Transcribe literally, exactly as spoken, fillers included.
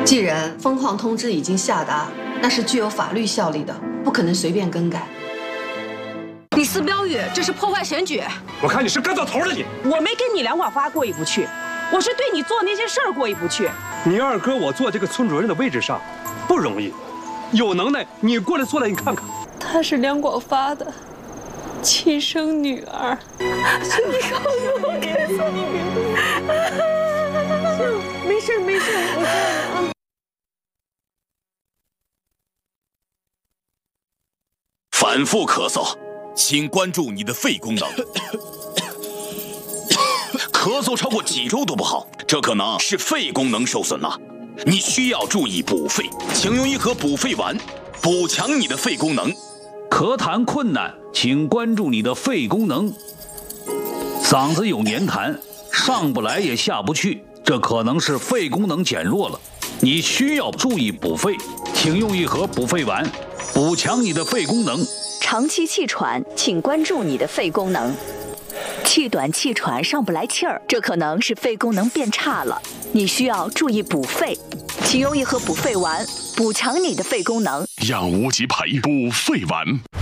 既然封矿通知已经下达，那是具有法律效力的，不可能随便更改。 你撕标语，这是破坏选举。 我看你是跟到头了你。 我没跟你两寡发过意不去，我是对你做那些事儿过意不去。 你二哥我坐这个村主任的位置上，不容易，有能耐你过来坐来，你看看。 她是梁广发的亲生女儿，是你告诉我该送你名字。没事没事，我告诉你啊。 反复咳嗽，请关注你的肺功能。咳嗽超过几周都不好，这可能是肺功能受损了。你需要注意补肺，请用一盒补肺丸，补强你的肺功能。 咳痰困难，请关注你的肺功能。嗓子有黏痰，上不来也下不去，这可能是肺功能减弱了。你需要注意补肺，请用一盒补肺丸，补强你的肺功能。 长期气喘，请关注你的肺功能。气短气喘上不来气儿，这可能是肺功能变差了，你需要注意补肺，请用一盒补肺丸，补强你的肺功能。 让无极牌补肺丸。